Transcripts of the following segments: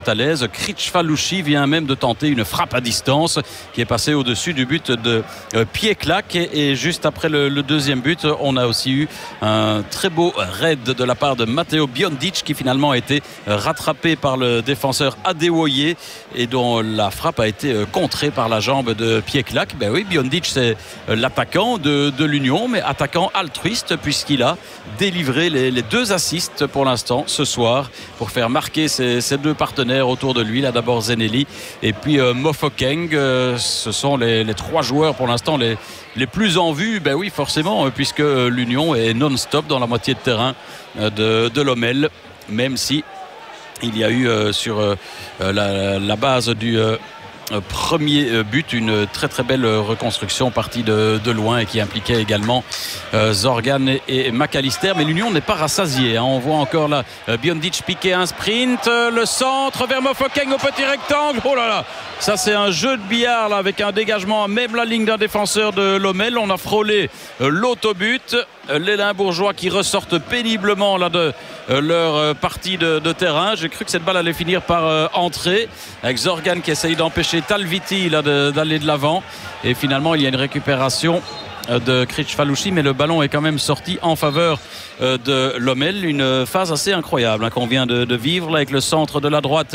à l'aise. Kricfalusi vient même de tenter une frappe à distance qui est passée au-dessus du but de pied-claque et juste après le deuxième but, on a aussi eu un très beau raid de la part de Matteo Biondic qui finalement a été rattrapé par le défenseur Adewoye et dont la frappe a été contrée par la jambe de pied-claque. Ben oui, Biondic c'est l'attaquant de l'Union, mais attaquant altruiste puisqu'il a délivré les deux assists pour l'instant ce soir pour faire marquer ses deux partenaires autour de lui. Là d'abord Zenelli et puis Mofokeng. Ce sont les trois joueurs pour l'instant les plus en vue. Ben oui, forcément, puisque l'Union est non-stop dans la moitié de terrain de Lommel, même si il y a eu sur la base du premier but une très très belle reconstruction partie de loin et qui impliquait également Zorgan et McAllister, mais l'Union n'est pas rassasiée, hein. On voit encore là Biondic piquer un sprint, le centre vers Mofokeng au petit rectangle. Oh là là, ça c'est un jeu de billard là, avec un dégagement à même la ligne d'un défenseur de Lommel. On a frôlé l'autobut. Les Limbourgeois qui ressortent péniblement là de leur partie de terrain. J'ai cru que cette balle allait finir par entrer avec Zorgan qui essaye d'empêcher Talviti là d'aller de l'avant et finalement il y a une récupération de Kricfalusi, mais le ballon est quand même sorti en faveur de Lommel. Une phase assez incroyable hein, qu'on vient de vivre là, avec le centre de la droite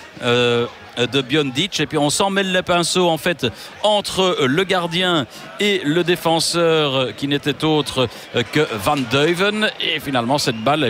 de Biondic et puis on s'en mêle les pinceaux en fait entre le gardien et le défenseur qui n'était autre que Van Deuven et finalement cette balle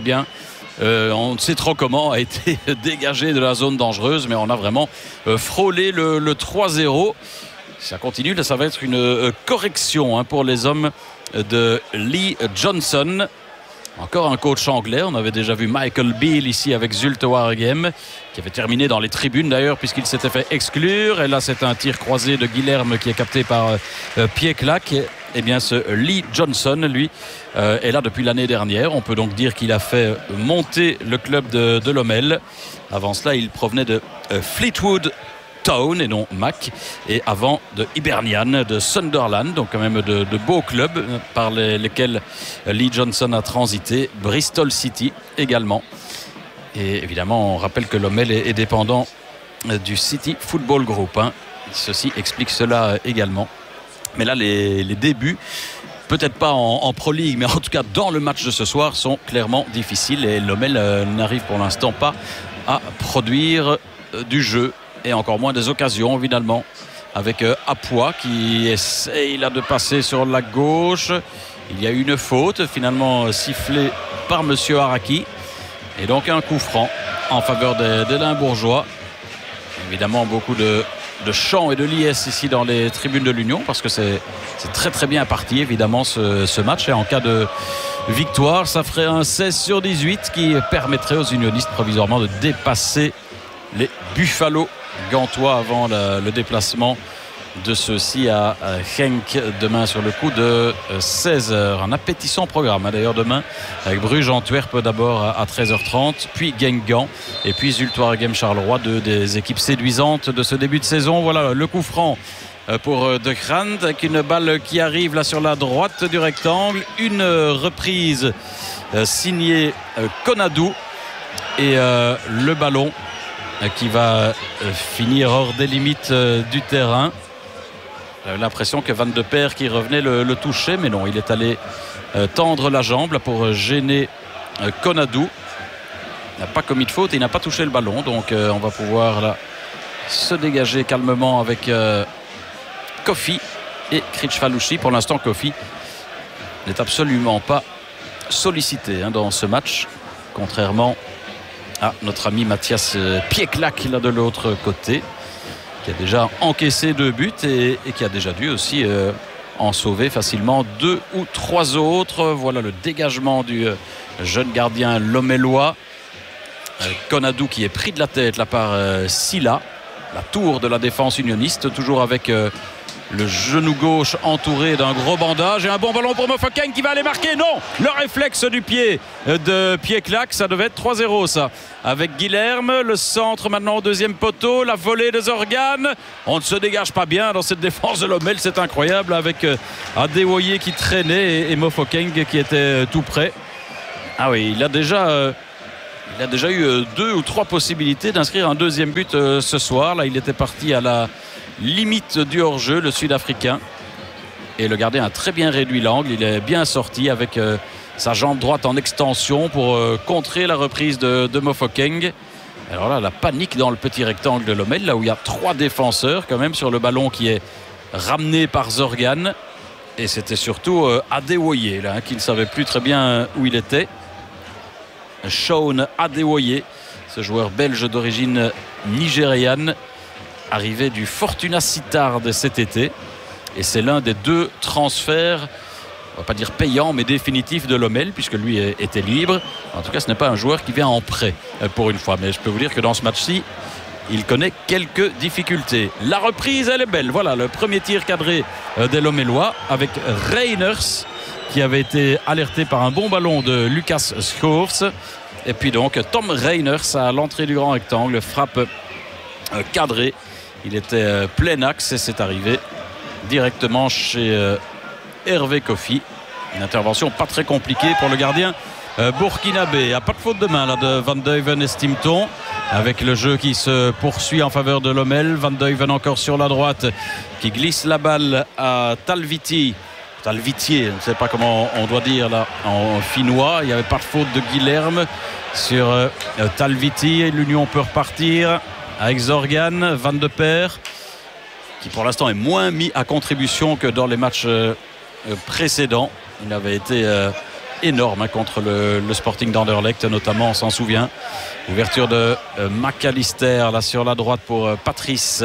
on ne sait trop comment a été dégagée de la zone dangereuse, mais on a vraiment frôlé le 3-0. Ça continue, là ça va être une correction hein, pour les hommes de Lee Johnson. Encore un coach anglais, on avait déjà vu Michael Beale ici avec Zulte Waregem qui avait terminé dans les tribunes d'ailleurs puisqu'il s'était fait exclure, et là c'est un tir croisé de Guilherme qui est capté par pied-claque. Et bien ce Lee Johnson lui est là depuis l'année dernière, on peut donc dire qu'il a fait monter le club de Lommel. Avant cela il provenait de Fleetwood Town et non Mac, et avant de Hibernian de Sunderland, donc quand même de beaux clubs par lesquels Lee Johnson a transité. Bristol City également, et évidemment on rappelle que Lommel est dépendant du City Football Group hein. Ceci explique cela également, mais là les débuts peut-être pas en Pro League, mais en tout cas dans le match de ce soir sont clairement difficiles et Lommel n'arrive pour l'instant pas à produire du jeu et encore moins des occasions évidemment, avec Apois qui essaye là de passer sur la gauche. Il y a une faute finalement sifflée par monsieur Araki et donc un coup franc en faveur des Limbourgeois. Évidemment beaucoup de chants et de liesse ici dans les tribunes de l'Union parce que c'est très très bien parti évidemment ce match, et en cas de victoire ça ferait un 16/18 qui permettrait aux unionistes provisoirement de dépasser les Buffalo gantois avant le déplacement de ceux-ci à Genk demain sur le coup de 16h. Un appétissant programme d'ailleurs demain avec Bruges-Antwerp d'abord à 13h30, puis Guingamp et puis Zulte Waregem Charleroi, deux des équipes séduisantes de ce début de saison. Voilà le coup franc pour De Grant avec une balle qui arrive là sur la droite du rectangle, une reprise signée Konadu et le ballon qui va finir hors des limites du terrain. J'avais l'impression que Van de Peer qui revenait le toucher, mais non, il est allé tendre la jambe là, pour gêner Konadu. Il n'a pas commis de faute et il n'a pas touché le ballon, donc on va pouvoir là, se dégager calmement avec Kofi et Kricfalusi. Pour l'instant Kofi n'est absolument pas sollicité hein, dans ce match, contrairement à notre ami Mathias Pied-claque là de l'autre côté, qui a déjà encaissé 2 buts et qui a déjà dû aussi en sauver facilement 2 ou 3 autres. Voilà le dégagement du jeune gardien lommellois. Konadu qui est pris de la tête là par Silla, la tour de la défense unioniste, toujours avec le genou gauche entouré d'un gros bandage, et un bon ballon pour Mofokeng qui va aller marquer. Non, le réflexe du pied de pied-claque, ça devait être 3-0 ça, avec Guilherme. Le centre maintenant au deuxième poteau, la volée de Zorgan, on ne se dégage pas bien dans cette défense de Lommel, c'est incroyable, avec Adewoye qui traînait et Mofokeng qui était tout près. Ah oui, il a déjà Il a déjà eu 2 ou 3 possibilités d'inscrire un deuxième but ce soir. Là, il était parti à la limite du hors-jeu, le Sud-Africain. Et le gardien a très bien réduit l'angle. Il est bien sorti avec sa jambe droite en extension pour contrer la reprise de Mofokeng. Alors là, la panique dans le petit rectangle de Lommel, là où il y a 3 défenseurs quand même sur le ballon qui est ramené par Zorgan. Et c'était surtout Adewoye là, qui ne savait plus très bien où il était. Shaun Adewoye, ce joueur belge d'origine nigériane, arrivé du Fortuna Sittard cet été. Et c'est l'un des 2 transferts, on va pas dire payants, mais définitifs de Lommel, puisque lui était libre. En tout cas, ce n'est pas un joueur qui vient en prêt pour une fois. Mais je peux vous dire que dans ce match-ci, il connaît quelques difficultés. La reprise, elle est belle. Voilà, le premier tir cadré des Lommellois avec Reiners, qui avait été alerté par un bon ballon de Lucas Schoofs. Et puis donc Tom Reiners à l'entrée du grand rectangle, frappe cadrée. Il était plein axe et c'est arrivé directement chez Hervé Kofi. Une intervention pas très compliquée pour le gardien burkinabé. Il n'y a pas de faute de main là de Van Duyven, estime-t-on, avec le jeu qui se poursuit en faveur de Lommel. Van Duyven encore sur la droite qui glisse la balle à Talvitier, je ne sais pas comment on doit dire là en finnois. Il n'y avait pas de faute de Guilherme sur Talvitier. L'Union peut repartir avec Zorgan, Van de Peer, qui pour l'instant est moins mis à contribution que dans les matchs précédents. Il avait été énorme contre le Sporting d'Anderlecht notamment, on s'en souvient. Ouverture de McAllister là sur la droite pour Patrice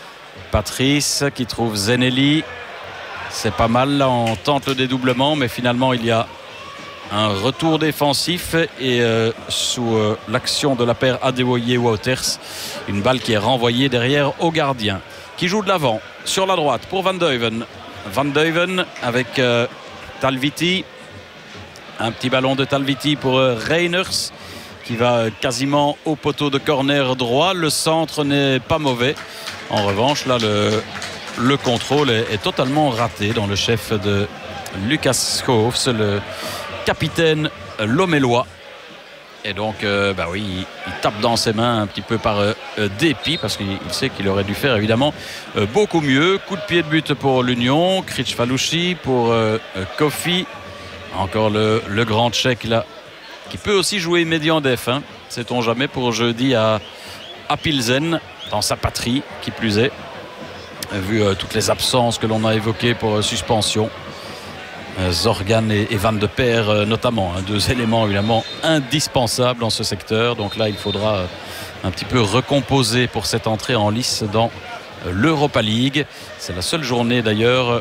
qui trouve Zenelli. C'est pas mal, là on tente le dédoublement, mais finalement il y a un retour défensif et sous l'action de la paire Adewoye-Wouters, une balle qui est renvoyée derrière au gardien qui joue de l'avant sur la droite pour Van Duyven. Van Duyven avec Talviti, un petit ballon de Talviti pour Reiners qui va quasiment au poteau de corner droit. Le centre n'est pas mauvais. En revanche là le contrôle est totalement raté dans le chef de Lucas Schoofs, le capitaine lommellois. Et donc il tape dans ses mains un petit peu par dépit, parce qu'il sait qu'il aurait dû faire évidemment beaucoup mieux. Coup de pied de but pour l'Union, Kricfalusi pour Kofi. Encore le grand Tchèque là, qui peut aussi jouer médian def, hein. Sait-on jamais, pour jeudi à Pilsen, dans sa patrie qui plus est, vu toutes les absences que l'on a évoquées pour suspension. Zorgan et Van de Peer notamment, hein, 2 éléments évidemment indispensables dans ce secteur. Donc là il faudra un petit peu recomposer pour cette entrée en lice dans l'Europa League. C'est la seule journée d'ailleurs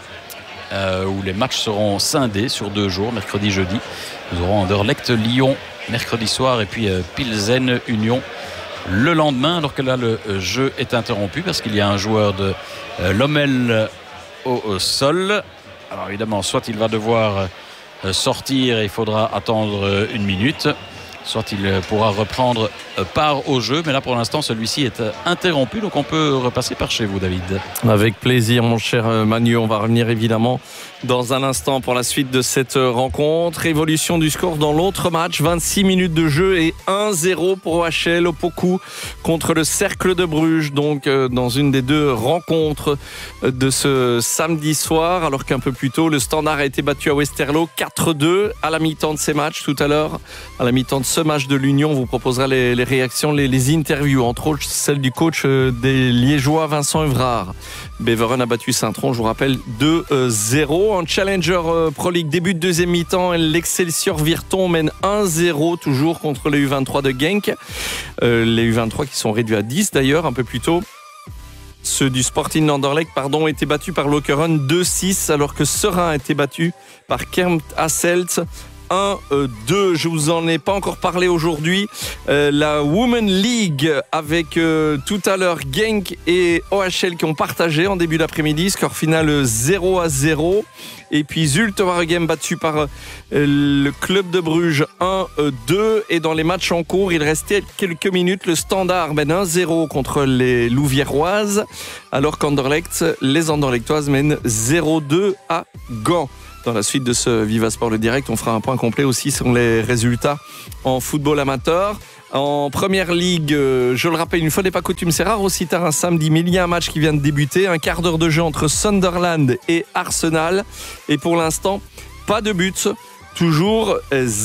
où les matchs seront scindés sur 2 jours, mercredi, jeudi. Nous aurons Anderlecht Lyon mercredi soir et puis Pilsen Union le lendemain, alors que là le jeu est interrompu parce qu'il y a un joueur de Lommel au sol. Alors évidemment, soit il va devoir sortir et il faudra attendre 1 minute, soit il pourra reprendre part au jeu. Mais là, pour l'instant, celui-ci est interrompu. Donc on peut repasser par chez vous, David. Avec plaisir, mon cher Manu. On va revenir évidemment dans un instant pour la suite de cette rencontre. Évolution du score dans l'autre match. 26 minutes de jeu et 1-0 pour OHL Opoku contre le Cercle de Bruges. Donc dans une des 2 rencontres de ce samedi soir. Alors qu'un peu plus tôt, le Standard a été battu à Westerlo 4-2 à la mi-temps de ces matchs. Tout à l'heure, à la mi-temps de ce match de l'Union, on vous proposera les réactions, les interviews, entre autres celle du coach des Liégeois, Vincent Evrard. Beveren a battu Saint-Tron, je vous rappelle, 2-0. En Challenger Pro League, début de deuxième mi-temps, l'Excelsior Virton mène 1-0 toujours contre les U23 de Genk. Les U23 qui sont réduits à 10 d'ailleurs un peu plus tôt. Ceux du Sporting Anderlecht ont été battus par Lokeren 2-6, alors que Serein a été battu par Kermt Hasselt 1-2. Je vous en ai pas encore parlé aujourd'hui. La Women League avec tout à l'heure Genk et OHL qui ont partagé en début d'après-midi. Score final 0-0. Et puis Zulte Waregem battu par le club de Bruges 1-2. Et dans les matchs en cours, il restait quelques minutes. Le Standard mène 1-0 contre les Louviéroises, alors qu'Anderlecht, les Anderlechtoises mènent 0-2 à Gand. Dans la suite de ce Viva Sport le direct, on fera un point complet aussi sur les résultats en football amateur. En première ligue, je le rappelle, une fois n'est pas coutume, c'est rare aussi tard un samedi, mais il y a un match qui vient de débuter, un quart d'heure de jeu entre Sunderland et Arsenal. Et pour l'instant, pas de but, toujours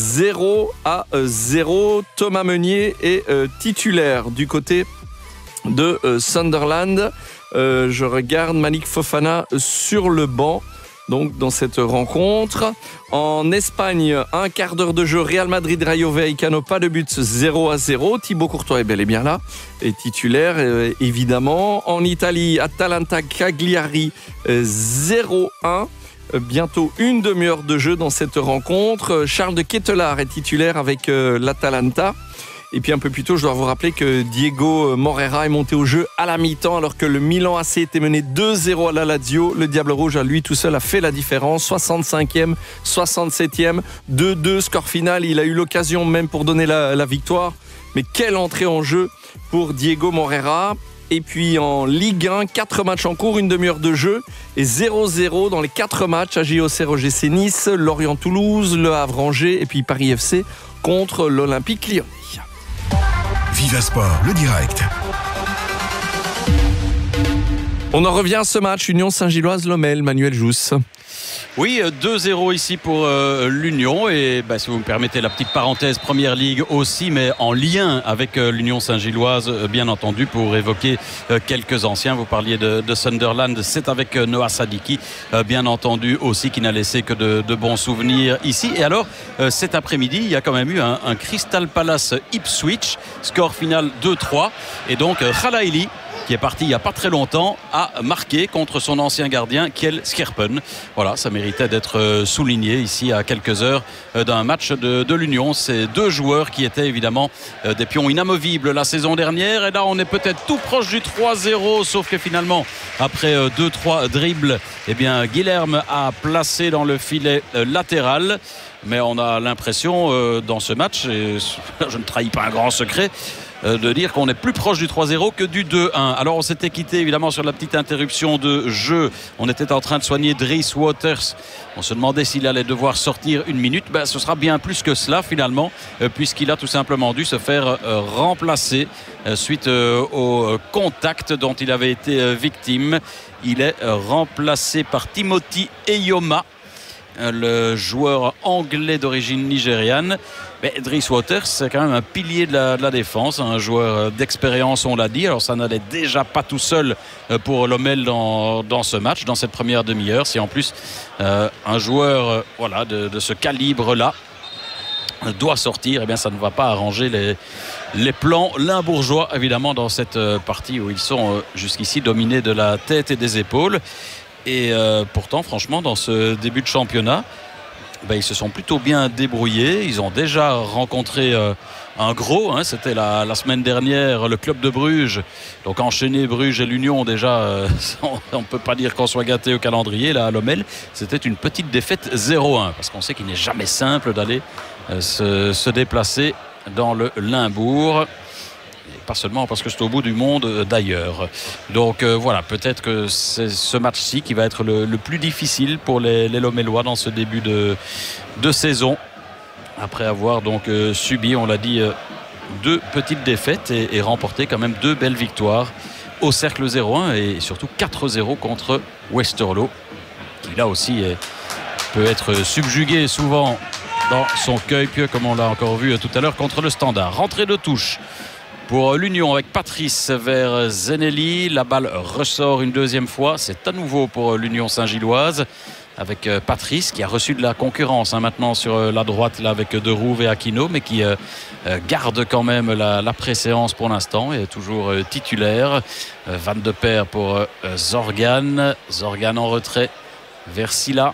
0-0. Thomas Meunier est titulaire du côté de Sunderland. Je regarde Malik Fofana sur le banc. Donc dans cette rencontre. En Espagne, un quart d'heure de jeu, Real Madrid, Rayo Vallecano, pas de but, 0-0. Thibaut Courtois est bel et bien là, est titulaire évidemment. En Italie, Atalanta Cagliari, 0-1. Bientôt une demi-heure de jeu dans cette rencontre. Charles de Ketelaar est titulaire avec l'Atalanta. Et puis un peu plus tôt, je dois vous rappeler que Diego Moreira est monté au jeu à la mi-temps alors que le Milan AC était mené 2-0 à la Lazio. Le Diable Rouge, à lui tout seul, a fait la différence. 65e, 67e, 2-2, score final. Il a eu l'occasion même pour donner la victoire. Mais quelle entrée en jeu pour Diego Moreira. Et puis en Ligue 1, 4 matchs en cours, une demi-heure de jeu. Et 0-0 dans les 4 matchs à JOC OGC Nice, Lorient-Toulouse, Le Havre-Angers et puis Paris FC contre l'Olympique Lyonnais. Viva Sport, le direct. On en revient à ce match, Union Saint-Gilloise-Lommel, Manuel Jousse. Oui, 2-0 ici pour l'Union et si vous me permettez la petite parenthèse, Première Ligue aussi, mais en lien avec l'Union Saint-Gilloise, bien entendu, pour évoquer quelques anciens. Vous parliez de Sunderland, c'est avec Noah Sadiki, bien entendu aussi, qui n'a laissé que de bons souvenirs ici. Et alors, cet après-midi, il y a quand même eu un Crystal Palace Ipswich, score final 2-3, et donc Khalaili, qui est parti il n'y a pas très longtemps, a marqué contre son ancien gardien Kjell Scherpen. Voilà, ça méritait d'être souligné ici à quelques heures d'un match de l'Union. Ces deux joueurs qui étaient évidemment des pions inamovibles la saison dernière. Et là, on est peut-être tout proche du 3-0, sauf que finalement, après 2-3 dribbles, Guilherme a placé dans le filet latéral. Mais on a l'impression dans ce match, et je ne trahis pas un grand secret, de dire qu'on est plus proche du 3-0 que du 2-1. Alors on s'était quitté évidemment sur la petite interruption de jeu. On était en train de soigner Dries Waters. On se demandait s'il allait devoir sortir une minute. Ce sera bien plus que cela finalement, puisqu'il a tout simplement dû se faire remplacer suite au contact dont il avait été victime. Il est remplacé par Timothy Eyoma, le joueur anglais d'origine nigériane. Mais Dries Waters, c'est quand même un pilier de la défense, un joueur d'expérience, on l'a dit. Alors ça n'allait déjà pas tout seul pour Lommel dans ce match, dans cette première demi-heure. Si en plus un joueur de ce calibre-là doit sortir, ça ne va pas arranger les plans limbourgeois, évidemment, dans cette partie où ils sont jusqu'ici dominés de la tête et des épaules. Et pourtant, franchement, dans ce début de championnat, ils se sont plutôt bien débrouillés. Ils ont déjà rencontré un gros. C'était la semaine dernière, le club de Bruges. Donc enchaîner Bruges et l'Union, déjà, on ne peut pas dire qu'on soit gâté au calendrier. Là, à Lommel, c'était une petite défaite 0-1. Parce qu'on sait qu'il n'est jamais simple d'aller se déplacer dans le Limbourg. Pas seulement parce que c'est au bout du monde d'ailleurs. Donc voilà, peut-être que c'est ce match-ci qui va être le plus difficile pour les Lommellois dans ce début de saison. Après avoir donc subi, on l'a dit, 2 petites défaites et remporté quand même 2 belles victoires au Cercle 0-1 et surtout 4-0 contre Westerlo, qui là aussi peut être subjugué souvent dans son cueil, comme on l'a encore vu tout à l'heure contre le Standard. Rentrée de touche pour l'Union avec Patrice vers Zenelli. La balle ressort une deuxième fois. C'est à nouveau pour l'Union Saint-Gilloise avec Patrice qui a reçu de la concurrence maintenant sur la droite là, avec De Rouve et Aquino, mais qui garde quand même la préséance pour l'instant et est toujours titulaire. Van de Peer pour Zorgan. Zorgan en retrait vers Silla.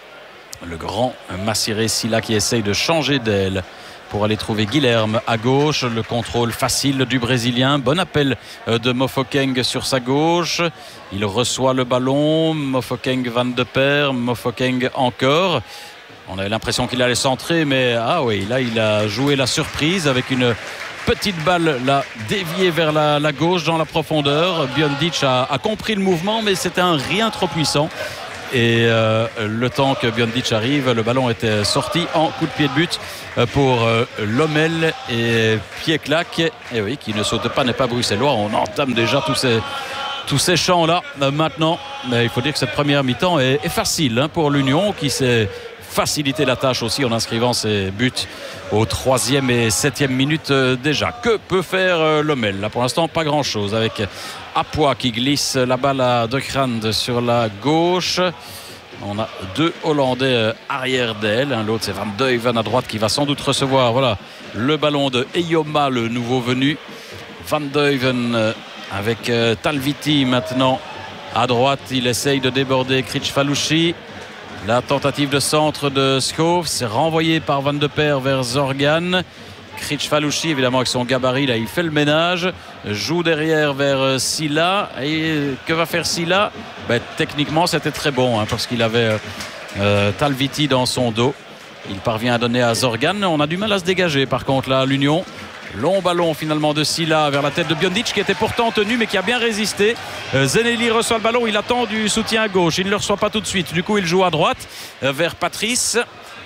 Le grand Massiré Silla qui essaye de changer d'aile pour aller trouver Guilherme à gauche. Le contrôle facile du Brésilien. Bon appel de Mofokeng sur sa gauche. Il reçoit le ballon. Mofokeng, Van de Peer. Mofokeng encore. On avait l'impression qu'il allait centrer, mais là il a joué la surprise avec une petite balle là déviée vers la gauche dans la profondeur. Biondic a compris le mouvement, mais c'était un rien trop puissant. et le temps que Biondic arrive, le ballon était sorti en coup de pied de but pour Lommel et Pieklak, et oui, qui ne saute pas, n'est pas bruxellois. On entame déjà tous ces chants-là maintenant, mais il faut dire que cette première mi-temps est facile pour l'Union, qui s'est facilité la tâche aussi en inscrivant ses buts aux 3e et 7e minutes déjà. Que peut faire Lommel? Là pour l'instant pas grand chose, avec Apois qui glisse la balle à De Grande sur la gauche. On a 2 Hollandais arrière d'elle, l'autre c'est Van Duyven à droite qui va sans doute recevoir, voilà, le ballon de Eyoma, le nouveau venu. Van Duyven avec Talviti maintenant à droite, il essaye de déborder Kricfalusi. La tentative de centre de Schoofs, c'est renvoyé par Van de Perre vers Zorgan. Kricfalusi, évidemment avec son gabarit, là il fait le ménage, joue derrière vers Silla. Et que va faire Silla? Techniquement c'était très bon, parce qu'il avait Talviti dans son dos. Il parvient à donner à Zorgan. On a du mal à se dégager par contre là, l'Union. Long ballon finalement de Silla vers la tête de Biondic, qui était pourtant tenu mais qui a bien résisté. Zeneli reçoit le ballon, il attend du soutien à gauche, il ne le reçoit pas tout de suite, du coup il joue à droite vers Patrice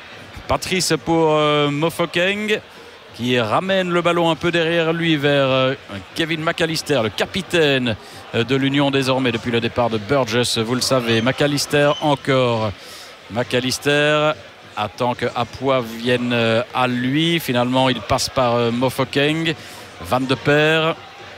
pour Mofokeng, qui ramène le ballon un peu derrière lui vers Kevin McAllister, le capitaine de l'Union désormais depuis le départ de Burgess, vous le savez. McAllister encore, McAllister attend que Apois vienne à lui. Finalement, il passe par Mofokeng. Van de Perre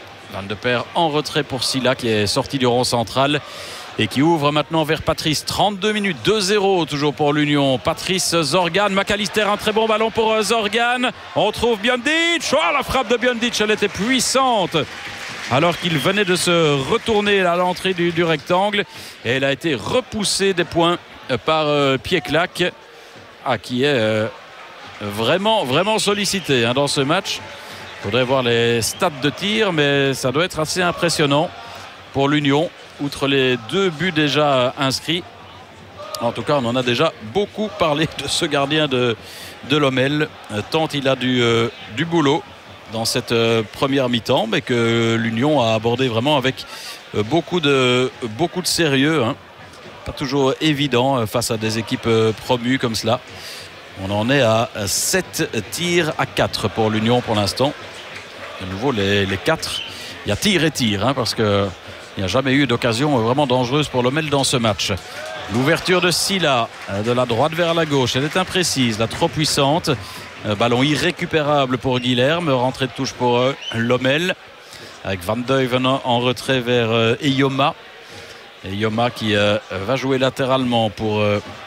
en retrait pour Silla, qui est sorti du rond central et qui ouvre maintenant vers Patrice. 32 minutes, 2-0 toujours pour l'Union. Patrice, Zorgan, McAllister, un très bon ballon pour Zorgan. On trouve Biondic. La frappe de Biondic, elle était puissante alors qu'il venait de se retourner à l'entrée du rectangle, et elle a été repoussée des points par Pieklak, qui est vraiment sollicité dans ce match. Il faudrait voir les stats de tir, mais ça doit être assez impressionnant pour l'Union, outre les 2 buts déjà inscrits. En tout cas, on en a déjà beaucoup parlé de ce gardien de Lommel, tant il a du boulot dans cette première mi-temps, mais que l'Union a abordé vraiment avec beaucoup de sérieux. Pas toujours évident face à des équipes promues comme cela. On en est à 7 tirs à 4 pour l'Union pour l'instant. De nouveau les 4. Il y a tir et tir, parce qu'il n'y a jamais eu d'occasion vraiment dangereuse pour Lommel dans ce match. L'ouverture de Silla de la droite vers la gauche, elle est imprécise, là, trop puissante. Ballon irrécupérable pour Guilherme. Rentrée de touche pour Lommel, avec Van Duyven en retrait vers Eyoma. Eyoma qui va jouer latéralement pour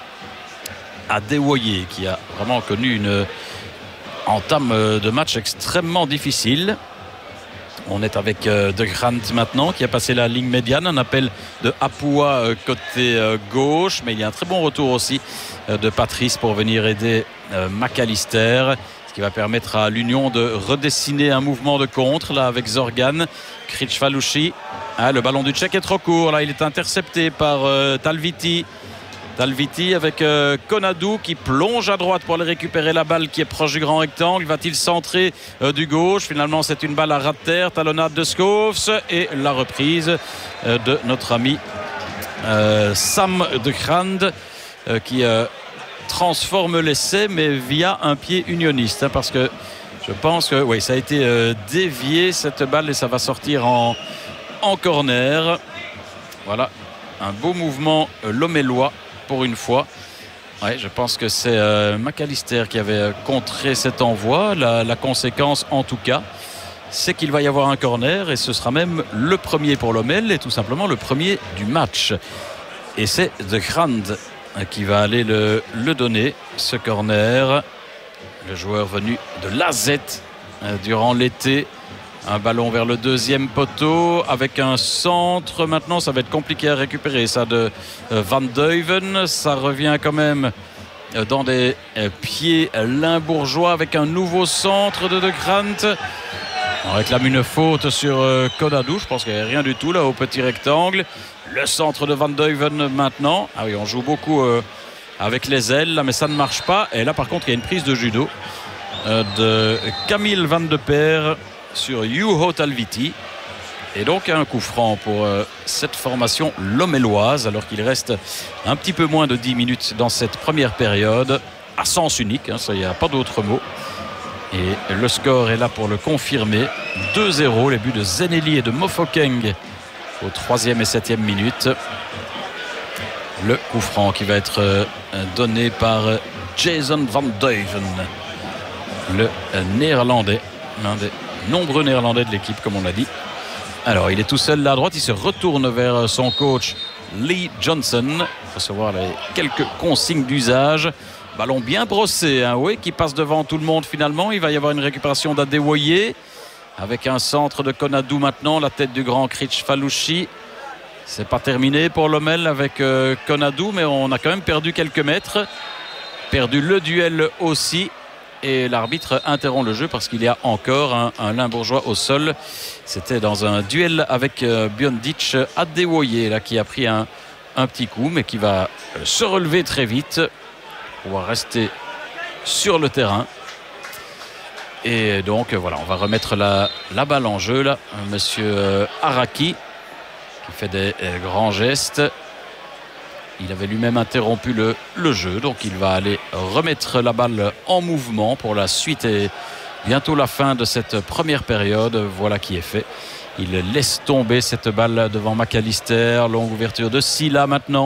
Adewoye, qui a vraiment connu une entame de match extrêmement difficile. On est avec De Grant maintenant, qui a passé la ligne médiane. Un appel de Apois côté gauche, mais il y a un très bon retour aussi de Patrice pour venir aider McAllister, ce qui va permettre à l'Union de redessiner un mouvement de contre là avec Zorgan. Kricfalusi, le ballon du Tchèque est trop court, là il est intercepté par Talviti avec Konadu qui plonge à droite pour aller récupérer la balle qui est proche du grand rectangle. Va-t-il centrer du gauche? Finalement c'est une balle à ras de terre, talonnade de Schoofs, et la reprise de notre ami Sam De Grande qui transforme l'essai, mais via un pied unioniste, parce que je pense que oui, ça a été dévié cette balle, et ça va sortir en corner. Voilà, un beau mouvement lommellois pour une fois. Ouais, je pense que c'est McAllister qui avait contré cet envoi. La conséquence en tout cas, c'est qu'il va y avoir un corner, et ce sera même le premier pour Lommel, et tout simplement le premier du match. Et c'est De Grande qui va aller le donner, ce corner. Le joueur venu de l'AZ durant l'été. Un ballon vers le deuxième poteau avec un centre. Maintenant, ça va être compliqué à récupérer, ça, de Van Duyven. Ça revient quand même dans des pieds limbourgeois avec un nouveau centre de Grant. On réclame une faute sur Konadu. Je pense qu'il n'y a rien du tout là au petit rectangle. Le centre de Van Duyven maintenant. Ah oui, on joue beaucoup avec les ailes là, mais ça ne marche pas. Et là par contre, il y a une prise de judo de Camille Van de Perre sur Juho Talviti. Et donc un coup franc pour cette formation lomelloise, alors qu'il reste un petit peu moins de 10 minutes dans cette première période, à sens unique, ça, il n'y a pas d'autre mot. Et le score est là pour le confirmer. 2-0, les buts de Zeneli et de Mofokeng au 3e et 7e minute. Le coup franc qui va être donné par Jason Van Duiven, le néerlandais, l'un des nombreux néerlandais de l'équipe, comme on l'a dit. Alors il est tout seul là à droite, il se retourne vers son coach Lee Johnson, recevoir les quelques consignes d'usage. Ballon bien brossé, oui, qui passe devant tout le monde finalement. Il va y avoir une récupération d'Adewoye avec un centre de Konadou maintenant, la tête du grand Krich Falouchi. C'est pas terminé pour Lommel avec Konadou, mais on a quand même perdu quelques mètres, perdu le duel aussi. Et l'arbitre interrompt le jeu parce qu'il y a encore un Limbourgeois au sol. C'était dans un duel avec Biondic. Adewoye là, qui a pris un petit coup, mais qui va se relever très vite pour pouvoir rester sur le terrain. Et donc voilà, on va remettre la balle en jeu là. Monsieur Araki qui fait des grands gestes. Il avait lui-même interrompu le jeu, donc il va aller remettre la balle en mouvement pour la suite et bientôt la fin de cette première période. Voilà qui est fait. Il laisse tomber cette balle devant McAllister. Longue ouverture de Silla maintenant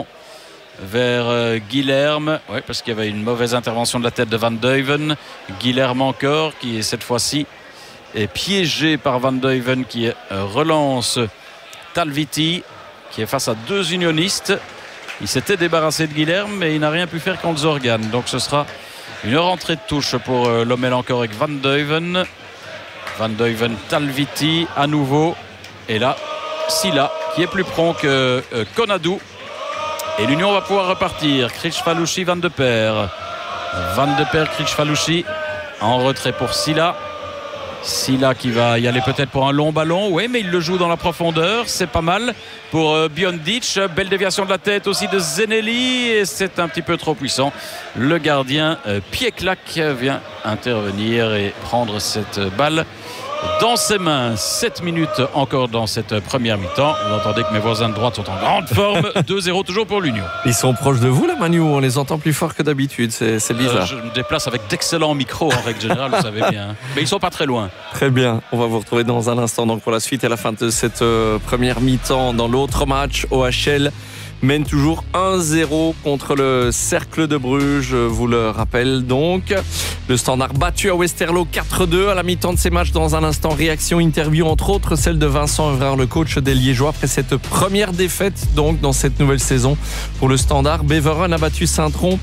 vers Guilherme. Oui, parce qu'il y avait une mauvaise intervention de la tête de Van Duiven. Guilherme encore, qui est cette fois-ci est piégé par Van Duiven, qui relance Talviti, qui est face à deux unionistes. Il s'était débarrassé de Guilherme, mais il n'a rien pu faire contre Zorgan. Donc ce sera une rentrée de touche pour Lommel encore avec Van Duiven. Van Duiven, Talviti à nouveau. Et là, Silla qui est plus prompt que Konadou. Et l'Union va pouvoir repartir. Krich Falouchi, Van de Per. Van de Per, Krich Falouchi. En retrait pour Silla. Silla qui va y aller peut-être pour un long ballon. Oui, mais il le joue dans la profondeur. C'est pas mal pour Biondic. Belle déviation de la tête aussi de Zeneli. Et c'est un petit peu trop puissant. Le gardien Pieklak vient intervenir et prendre cette balle dans ses mains. 7 minutes encore dans cette première mi-temps. Vous entendez que mes voisins de droite sont en grande forme. 2-0 toujours pour l'Union. Ils sont proches de vous là, Manu, on les entend plus fort que d'habitude, c'est bizarre. Je me déplace avec d'excellents micros en règle générale, vous savez bien. Mais ils sont pas très loin. Très bien, on va vous retrouver dans un instant donc pour la suite et la fin de cette première mi-temps. Dans l'autre match, OHL mène toujours 1-0 contre le Cercle de Bruges, je vous le rappelle donc. Le Standard battu à Westerlo 4-2 à la mi-temps de ces matchs. Dans un instant, réaction, interview entre autres celle de Vincent Evrard, le coach des Liégeois, après cette première défaite donc dans cette nouvelle saison pour le Standard. Beveren a battu Saint-Tron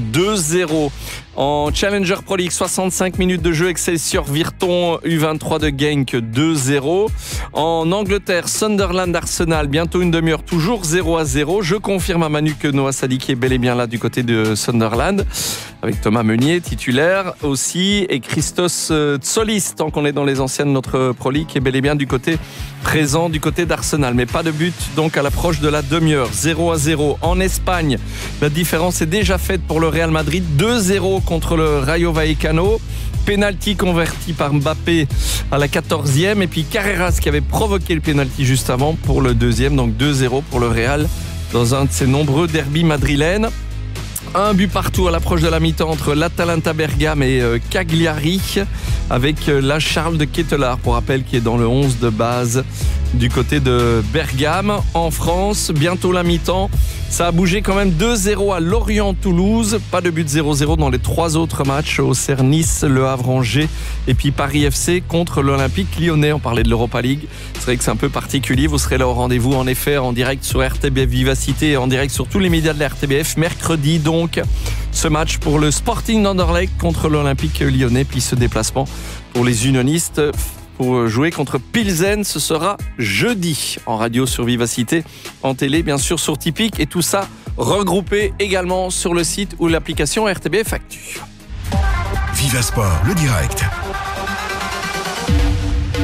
2-0. En Challenger Pro League, 65 minutes de jeu, Excelsior Virton U23 de Genk 2-0. En Angleterre, Sunderland Arsenal, bientôt une demi-heure, toujours 0-0. Je confirme à Manu que Noah Sadiki est bel et bien là du côté de Sunderland, avec Thomas Meunier, titulaire aussi, et Christos Tsolis, tant qu'on est dans les anciennes de notre Pro League, qui est bel et bien du côté présent, du côté d'Arsenal. Mais pas de but donc à l'approche de la demi-heure, 0-0. En Espagne, la différence est déjà faite pour le Real Madrid, 2-0 contre le Rayo Vallecano. Penalty converti par Mbappé à la 14e. Et puis Carreras qui avait provoqué le penalty juste avant pour le deuxième. Donc 2-0 pour le Real dans un de ses nombreux derbys madrilènes. Un but partout à l'approche de la mi-temps entre l'Atalanta Bergame et Cagliari, avec la Charles de Ketelaar, pour rappel, qui est dans le 11 de base du côté de Bergame. En France, bientôt la mi-temps. Ça a bougé quand même, 2-0 à Lorient-Toulouse. Pas de but 0-0 dans les 3 autres matchs. Auxerre, Nice, Le Havre, Angers et puis Paris FC contre l'Olympique Lyonnais. On parlait de l'Europa League. C'est vrai que c'est un peu particulier. Vous serez là au rendez-vous, en effet, en direct sur RTBF Vivacité et en direct sur tous les médias de la RTBF. Mercredi, donc, ce match pour le Sporting d'Anderlecht contre l'Olympique Lyonnais. Puis ce déplacement pour les unionistes pour jouer contre Pilsen. Ce sera jeudi en radio sur Vivacité, en télé bien sûr sur Tipeee, et tout ça regroupé également sur le site ou l'application RTBF Actu. Vivasport, le direct.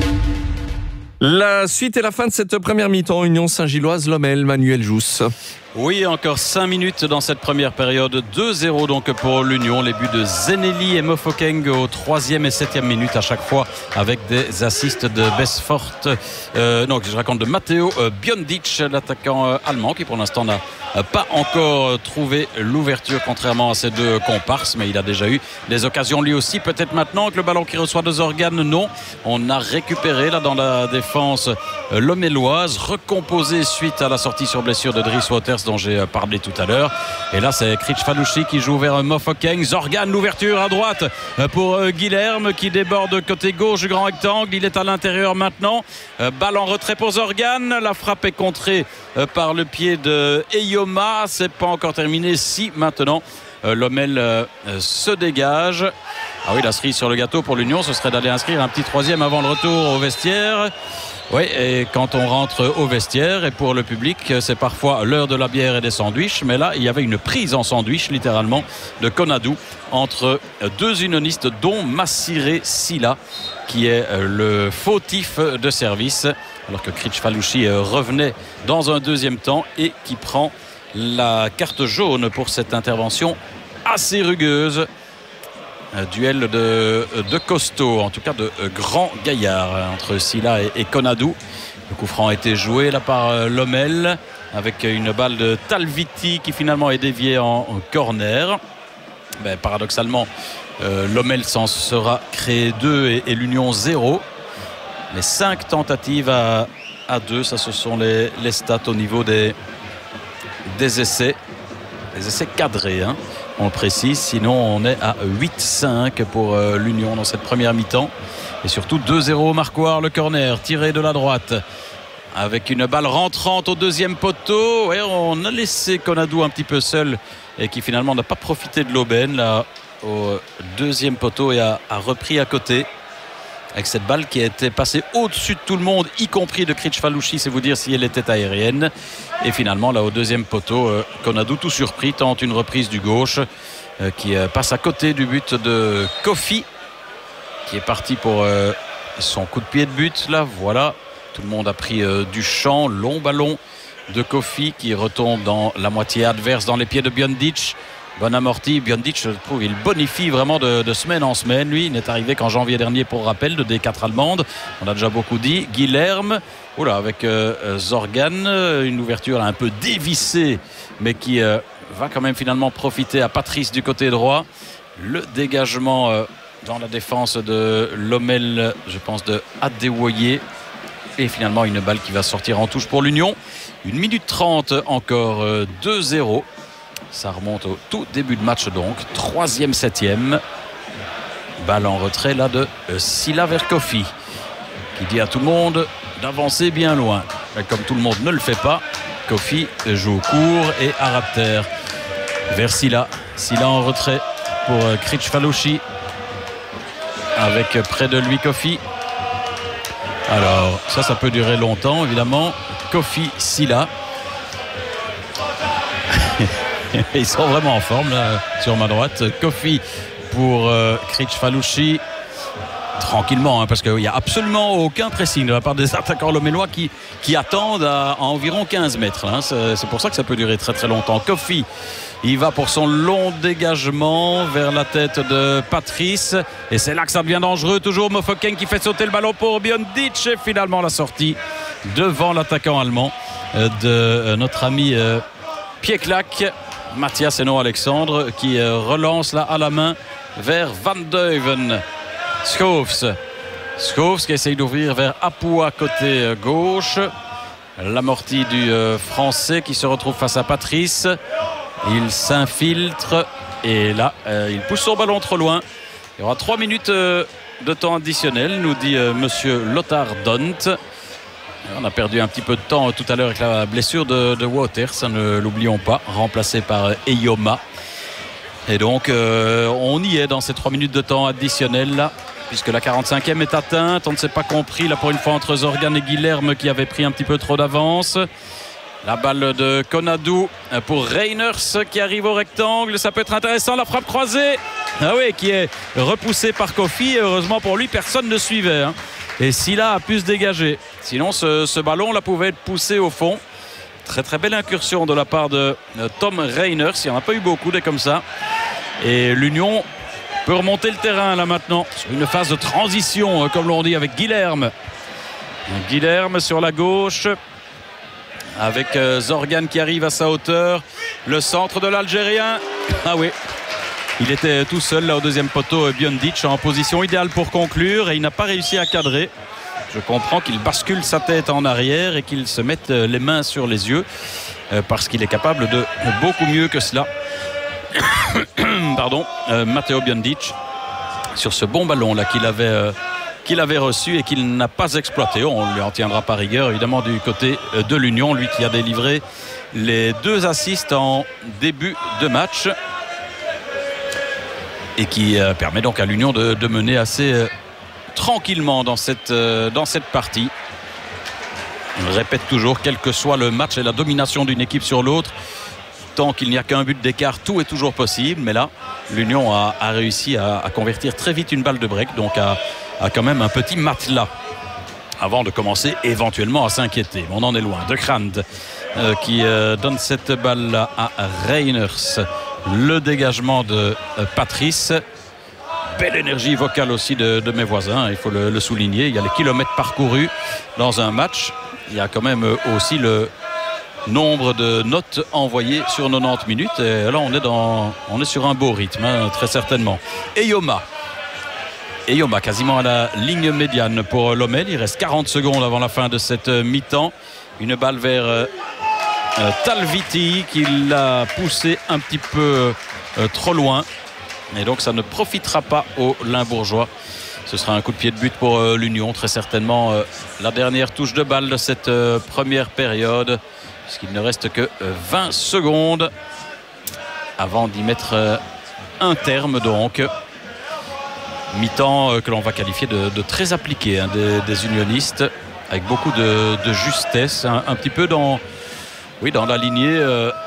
La suite et la fin de cette première mi-temps. Union Saint-Gilloise, Lommel, Manuel Jousse. Oui, encore 5 minutes dans cette première période. 2-0 donc pour l'Union. Les buts de Zeneli et Mofokeng aux 3e et 7e minutes à chaque fois avec des assists de Besfort. Je raconte de Matteo Biondic, l'attaquant allemand qui pour l'instant n'a pas encore trouvé l'ouverture contrairement à ses deux comparses, mais il a déjà eu des occasions lui aussi. Peut-être maintenant que le ballon qui reçoit de Zorgan, non. On a récupéré là dans la défense lomelloise, recomposé suite à la sortie sur blessure de Dries Wouters dont j'ai parlé tout à l'heure. Et là c'est Critchfalouchi qui joue vers Mofokeng. Zorgan, l'ouverture à droite pour Guilherme qui déborde côté gauche du grand rectangle. Il est à l'intérieur maintenant. Balle en retrait pour Zorgan. La frappe est contrée par le pied de Eyoma. C'est pas encore terminé si maintenant Lomel se dégage. Ah oui, la cerise sur le gâteau pour l'Union, ce serait d'aller inscrire un petit 3e avant le retour au vestiaire. Oui, et quand on rentre au vestiaire, et pour le public, c'est parfois l'heure de la bière et des sandwichs. Mais là, il y avait une prise en sandwich, littéralement, de Konadou entre deux unionistes, dont Massiré Silla, qui est le fautif de service, alors que Critchfalouchi revenait dans un deuxième temps et qui prend la carte jaune pour cette intervention assez rugueuse. Duel de costaud, en tout cas de grand gaillard entre Silla et Konadou. Le coup franc a été joué là par Lomel avec une balle de Talviti qui finalement est déviée en corner. Paradoxalement, Lomel s'en sera créé 2 et l'Union 0. Les 5 tentatives à 2, ça ce sont les stats au niveau des essais. Les essais cadrés, hein. On le précise, sinon on est à 8-5 pour l'Union dans cette première mi-temps. Et surtout 2-0 au marquoir, le corner tiré de la droite avec une balle rentrante au deuxième poteau. Et on a laissé Konadou un petit peu seul et qui finalement n'a pas profité de l'aubaine là au deuxième poteau et a repris à côté avec cette balle qui a été passée au-dessus de tout le monde, y compris de Critchfalouchi, c'est vous dire si elle était aérienne. Et finalement, là, au deuxième poteau, Konadou, tout surpris, tente une reprise du gauche qui passe à côté du but de Kofi, qui est parti pour son coup de pied de but. Là, voilà, tout le monde a pris du champ, long ballon de Kofi qui retombe dans la moitié adverse, dans les pieds de Biondic. Bon amorti, Biondic, je trouve, il bonifie vraiment de semaine en semaine. Lui, il n'est arrivé qu'en janvier dernier, pour rappel, de D4 allemande. On a déjà beaucoup dit. Guilherme, avec Zorgan, une ouverture un peu dévissée, mais qui va quand même finalement profiter à Patrice du côté droit. Le dégagement dans la défense de Lomel, je pense, de Adewoye. Et finalement, une balle qui va sortir en touche pour l'Union. 1 minute 30 encore, 2-0. Ça remonte au tout début de match donc. 3e, 7e. Balle en retrait là de Silla vers Kofi, qui dit à tout le monde d'avancer bien loin. Et comme tout le monde ne le fait pas, Kofi joue court et à ras de terre vers Silla. Silla en retrait pour Critchfalouchi avec près de lui Kofi. Alors ça peut durer longtemps évidemment. Kofi, Silla. Ils sont vraiment en forme là, sur ma droite. Kofi pour Critchfalouchi. Tranquillement, hein, parce qu'il n'y a absolument aucun pressing de la part des attaquants lomellois qui attendent à environ 15 mètres. Hein. C'est pour ça que ça peut durer très très longtemps. Kofi, il va pour son long dégagement vers la tête de Patrice. Et c'est là que ça devient dangereux. Toujours Mofokeng qui fait sauter le ballon pour Biondic. Et finalement la sortie devant l'attaquant allemand de notre ami Pieklak. Mathias et non Alexandre qui relance là à la main vers Van Deuven. Schoofs qui essaye d'ouvrir vers Apua côté gauche. L'amorti du français qui se retrouve face à Patrice. Il s'infiltre et là il pousse son ballon trop loin. Il y aura 3 minutes de temps additionnel, nous dit monsieur Lothar Dont. On a perdu un petit peu de temps tout à l'heure avec la blessure de Wouters, ne l'oublions pas, remplacé par Eyoma. Et donc on y est dans ces 3 minutes de temps additionnel là, puisque la 45e est atteinte. On ne s'est pas compris là pour une fois entre Zorgan et Guilherme qui avaient pris un petit peu trop d'avance. La balle de Konadou pour Reiners qui arrive au rectangle. Ça peut être intéressant, la frappe croisée. Ah oui, qui est repoussée par Kofi. Heureusement pour lui, personne ne suivait. Hein. Et Silla a pu se dégager. Sinon, ce ballon là pouvait être poussé au fond. Très très belle incursion de la part de Tom Reiners. Il n'y en a pas eu beaucoup des comme ça. Et l'Union peut remonter le terrain là maintenant sur une phase de transition comme l'on dit avec Guilherme. Guilherme sur la gauche avec Zorgan qui arrive à sa hauteur. Le centre de l'Algérien. Ah oui, il était tout seul là au deuxième poteau. Biondic en position idéale pour conclure et il n'a pas réussi à cadrer. Je comprends qu'il bascule sa tête en arrière et qu'il se mette les mains sur les yeux parce qu'il est capable de beaucoup mieux que cela. Pardon, Matteo Biondic sur ce bon ballon là qu'il avait reçu et qu'il n'a pas exploité. On lui en tiendra par rigueur évidemment du côté de l'Union, lui qui a délivré les 2 assists en début de match et qui permet donc à l'Union de mener assez tranquillement dans cette partie. On répète toujours, quel que soit le match et la domination d'une équipe sur l'autre, tant qu'il n'y a qu'un but d'écart, tout est toujours possible. Mais là, l'Union a réussi à convertir très vite une balle de break, donc à quand même un petit matelas avant de commencer éventuellement à s'inquiéter. On en est loin. De Krant qui donne cette balle-là à Reiners. Le dégagement de Patrice. Belle énergie vocale aussi de mes voisins, il faut le souligner. Il y a les kilomètres parcourus dans un match. Il y a quand même aussi le nombre de notes envoyées sur 90 minutes. Et là, on est sur un beau rythme, très certainement. Eyoma quasiment à la ligne médiane pour Lommel. Il reste 40 secondes avant la fin de cette mi-temps. Une balle vers Talviti qui l'a poussé un petit peu trop loin. Et donc ça ne profitera pas aux Limbourgeois. Ce sera un coup de pied de but pour l'Union, très certainement la dernière touche de balle de cette première période, puisqu'il ne reste que 20 secondes avant d'y mettre un terme donc. Mi-temps que l'on va qualifier de très appliqué des unionistes, avec beaucoup de justesse, un petit peu dans la lignée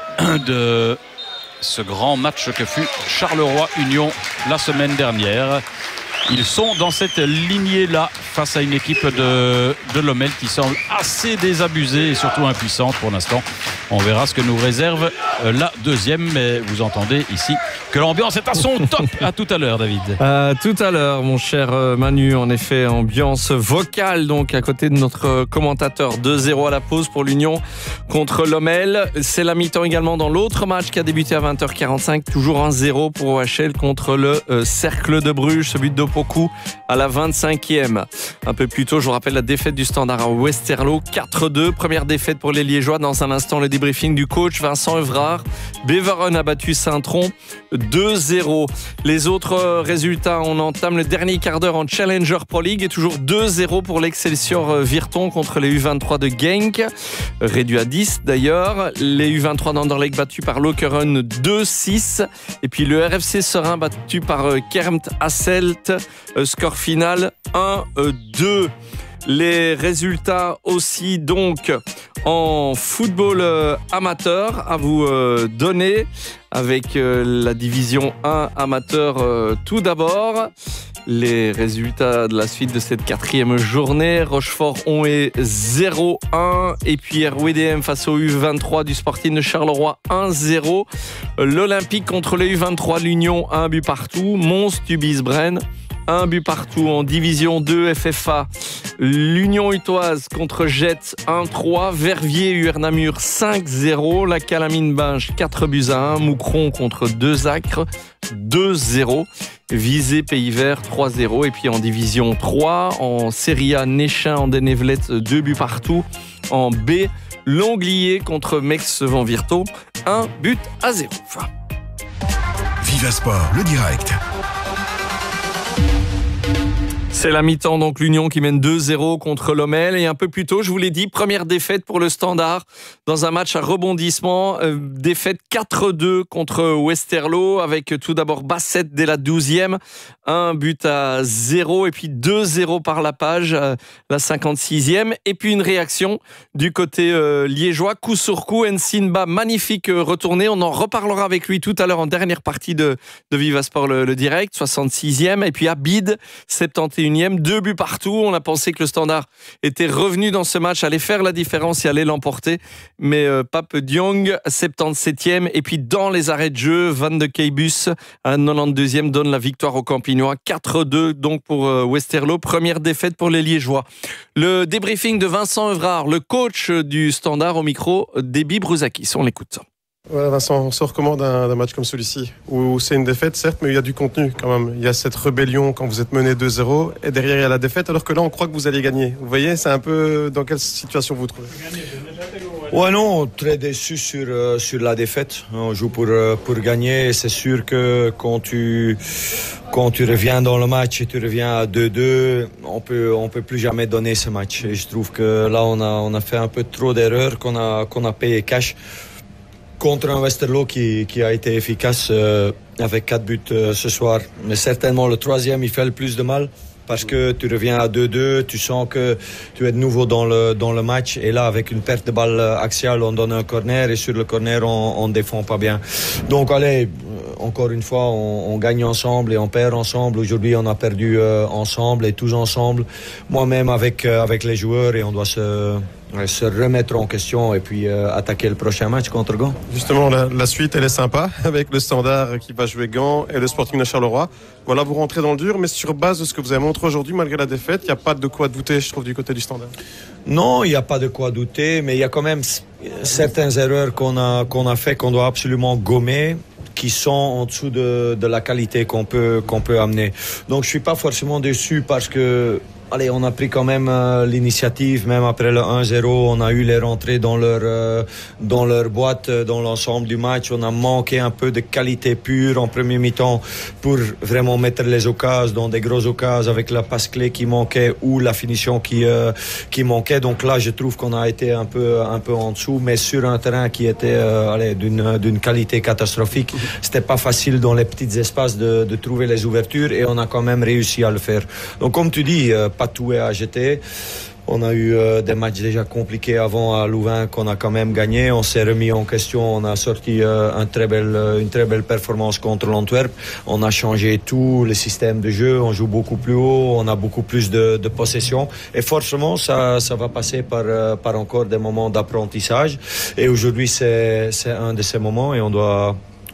de ce grand match que fut Charleroi-Union la semaine dernière. Ils sont dans cette lignée-là face à une équipe de Lommel qui semble assez désabusée et surtout impuissante pour l'instant. On verra ce que nous réserve la deuxième. Mais vous entendez ici que l'ambiance est à son top. À tout à l'heure, David. Tout à l'heure, mon cher Manu. En effet, ambiance vocale donc à côté de notre commentateur. 2-0 à la pause pour l'Union contre Lommel. C'est la mi-temps également dans l'autre match qui a débuté à 20h45. Toujours 1-0 pour OHL contre le Cercle de Bruges. Ce but d'Opoku à la 25e. Un peu plus tôt, je vous rappelle la défaite du Standard à Westerlo. 4-2. Première défaite pour les Liégeois. Dans un instant, le débriefing du coach Vincent Evrard. Beveren a battu Saint-Tron 2-0. Les autres résultats, on entame le dernier quart d'heure en Challenger Pro League et toujours 2-0 pour l'Excelsior Virton contre les U23 de Genk. Réduit à 10 d'ailleurs. Les U23 d'Anderlecht battus par Lokeren 2-6. Et puis le RFC Serein battu par Kermt Hasselt. Score final 1-2. Les résultats aussi donc en football amateur à vous donner avec la division 1 amateur tout d'abord. Les résultats de la suite de cette 4e journée. Rochefort-on-Est 0-1 et puis RWDM face au U23 du Sporting de Charleroi 1-0. L'Olympique contre les U23, l'Union 1 but partout. Mons du Bisbren 1 but partout en division 2 FFA. L'Union Utoise contre Jets 1-3. Verviers UR-Namur 5-0. La Calamine Binge 4 buts à 1. Moucron contre Deux Acres 2-0. Visé Pays Vert 3-0. Et puis en division 3, en Serie A, Néchin en Denevlet 2 buts partout. En B, Longlier contre Mex-Van-Virto 1 but à 0. Viva Sport, le direct. C'est la mi-temps, donc l'Union qui mène 2-0 contre Lommel. Et un peu plus tôt, je vous l'ai dit, première défaite pour le Standard dans un match à rebondissement. Défaite 4-2 contre Westerlo avec tout d'abord Bassett dès la 12e. 1 but à 0 et puis 2-0 par la page, la 56e. Et puis une réaction du côté liégeois. Coup sur coup, Nsinba, magnifique retourné. On en reparlera avec lui tout à l'heure en dernière partie de Viva Sport le direct, 66e. Et puis Abid, 71e. 81e, 2 buts partout. On a pensé que le Standard était revenu dans ce match, allait faire la différence et allait l'emporter. Mais Pape Diong, 77e. Et puis dans les arrêts de jeu, Van de Keibus, à 92e, donne la victoire aux Campinois. 4-2 donc pour Westerlo. Première défaite pour les Liégeois. Le débriefing de Vincent Evrard, le coach du Standard au micro d'Ebi Brouzakis. On l'écoute. Voilà Vincent, on sort comment d'un match comme celui-ci où c'est une défaite certes, mais il y a du contenu quand même. Il y a cette rébellion quand vous êtes mené 2-0 et derrière il y a la défaite, alors que là on croit que vous allez gagner. Vous voyez, c'est un peu dans quelle situation vous vous trouvez? Ouais, non, très déçu sur la défaite. On joue pour gagner et c'est sûr que quand tu reviens dans le match et tu reviens à 2-2, on peut plus jamais donner ce match. Et je trouve que là on a fait un peu trop d'erreurs qu'on a payé cash contre un Westerlo qui a été efficace avec 4 buts ce soir. Mais certainement le troisième, il fait le plus de mal parce que tu reviens à 2-2, tu sens que tu es de nouveau dans le match. Et là, avec une perte de balle axiale, on donne un corner et sur le corner, on défend pas bien. Donc allez, encore une fois, on gagne ensemble et on perd ensemble. Aujourd'hui, on a perdu ensemble et tous ensemble. Moi-même avec les joueurs et on doit se remettre en question et puis attaquer le prochain match contre Gand. Justement, la suite, elle est sympa avec le Standard qui va jouer Gand et le Sporting de Charleroi. Voilà, vous rentrez dans le dur, mais sur base de ce que vous avez montré aujourd'hui, malgré la défaite, il n'y a pas de quoi douter, je trouve, du côté du Standard. Non, il n'y a pas de quoi douter, mais il y a quand même certaines erreurs qu'on a fait, qu'on doit absolument gommer, qui sont en dessous de la qualité qu'on peut amener. Donc je suis pas forcément déçu parce que allez, on a pris quand même l'initiative, même après le 1-0, on a eu les rentrées dans leur boîte, dans l'ensemble du match. On a manqué un peu de qualité pure en premier mi-temps pour vraiment mettre les occasions dans des grosses occasions avec la passe clé qui manquait ou la finition qui manquait. Donc là, je trouve qu'on a été un peu en dessous, mais sur un terrain qui était d'une qualité catastrophique. C'était pas facile dans les petits espaces de trouver les ouvertures et on a quand même réussi à le faire. Donc comme tu dis, pas tout est à jeter. On a eu des matchs déjà compliqués avant à Louvain qu'on a quand même gagné. On s'est remis en question. On a sorti une très belle performance contre l'Antwerp. On a changé tout le système de jeu. On joue beaucoup plus haut. On a beaucoup plus de possession. Et forcément, ça va passer par encore des moments d'apprentissage. Et aujourd'hui, c'est un de ces moments et on doit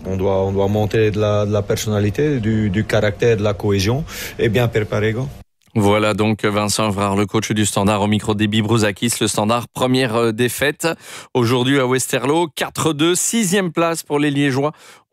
monter de la personnalité, du caractère, de la cohésion et bien préparer. Voilà donc Vincent Evrard, le coach du Standard au micro d'Ebi Brouzakis. Le Standard, première défaite aujourd'hui à Westerlo, 4-2, 6e place pour les Liégeois.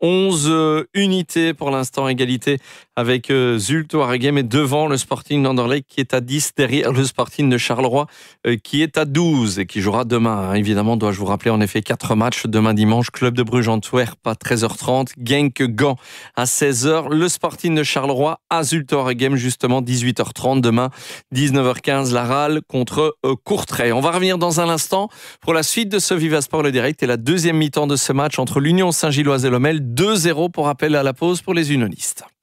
11 unités pour l'instant, égalité avec Zulte Waregem et devant le Sporting d'Anderlecht qui est à 10, derrière le Sporting de Charleroi qui est à 12 et qui jouera demain. Évidemment, dois-je vous rappeler, en effet, 4 matchs demain dimanche. Club de Bruges Antwerp à 13h30, Genk Gand à 16h, le Sporting de Charleroi à Zulte Waregem justement 18h30 demain, 19h15 la Rale contre Courtrai. On va revenir dans un instant pour la suite de ce Viva Sport le direct et la deuxième mi-temps de ce match entre l'Union Saint-Gilloise et Lommel. 2-0 pour appel à la pause pour les unionistes.